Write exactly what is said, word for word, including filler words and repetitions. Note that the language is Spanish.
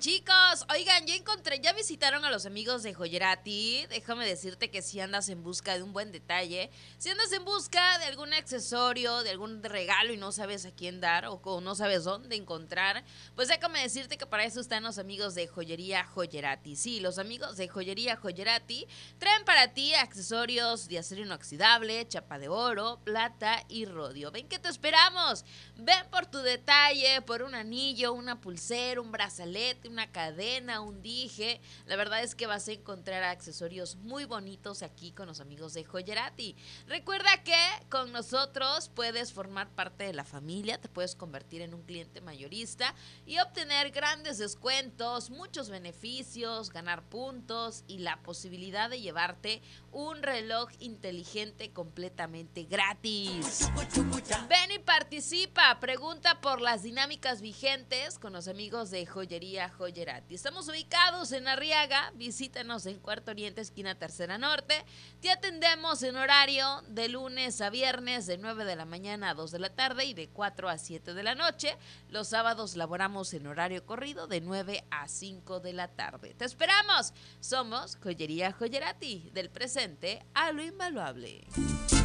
chicos? Oigan, ya encontré, ya visitaron a los amigos de Joyerati. Déjame decirte que si andas en busca de un buen detalle, si andas en busca de algún accesorio, de algún regalo y no sabes a quién dar o, o no sabes dónde encontrar, pues déjame decirte que para eso están los amigos de Joyería Joyerati. Sí, los amigos de Joyería Joyerati traen para ti accesorios de acero inoxidable, chapa de oro, plata y rodio. Ven que te esperamos. Ven por tu detalle, por un anillo, una pulsera, un brazalete, una cadena, un dije. La verdad es que vas a encontrar accesorios muy bonitos aquí con los amigos de Joyerati. Recuerda que con nosotros puedes formar parte de la familia, te puedes convertir en un cliente mayorista y obtener grandes descuentos, muchos beneficios, ganar puntos y la posibilidad de llevarte un reloj inteligente completamente gratis. Ven y participa, pregunta por las dinámicas vigentes con los amigos de Joyería Joyerati. Estamos ubicados en Arriaga, visítanos en Cuarto Oriente, esquina Tercera Norte. Te atendemos en horario de lunes a viernes de nueve de la mañana a dos de la tarde y de cuatro a siete de la noche. Los sábados laboramos en horario corrido de nueve a cinco de la tarde. ¡Te esperamos! Somos Joyería Joyerati, del presente a lo invaluable.